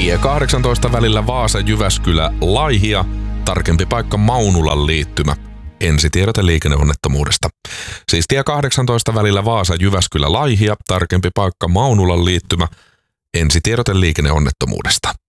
Tie 18 välillä Vaasa-Jyväskylä-Laihia, tarkempi paikka Maunulan liittymä. Ensitiedote liikenneonnettomuudesta. Siis tie 18 välillä Vaasa-Jyväskylä-Laihia, tarkempi paikka Maunulan liittymä. Ensitiedote liikenneonnettomuudesta.